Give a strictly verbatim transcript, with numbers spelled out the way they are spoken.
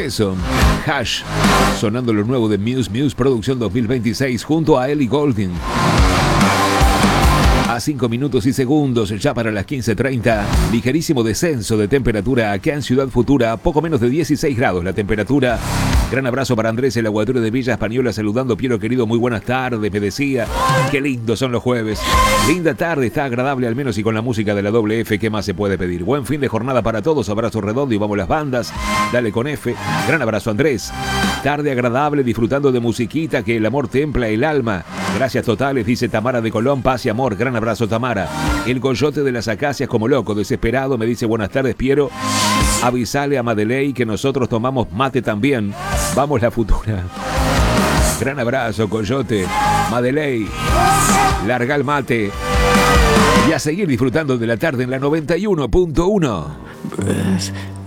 eso. Hash, sonando lo nuevo de Muse, Muse Producción dos mil veintiséis junto a Ellie Goulding. A cinco minutos y segundos, ya para las quince treinta, ligerísimo descenso de temperatura acá en Ciudad Futura, poco menos de dieciséis grados la temperatura. Gran abrazo para Andrés, el aguatero de Villa Española, saludando. Piero querido, muy buenas tardes, me decía. Qué lindos son los jueves. Linda tarde, está agradable al menos, y con la música de la doble F, ¿qué más se puede pedir? Buen fin de jornada para todos, abrazo redondo y vamos las bandas. Dale con F. Gran abrazo, Andrés. Tarde agradable, disfrutando de musiquita, que el amor templa el alma. Gracias totales, dice Tamara de Colón, paz y amor. Gran abrazo, Tamara. El coyote de las acacias como loco, desesperado, me dice buenas tardes, Piero. Avisale a Madeley que nosotros tomamos mate también. Vamos la Futura. Gran abrazo, coyote. Madeley, larga el mate. Y a seguir disfrutando de la tarde en la noventa y uno punto uno.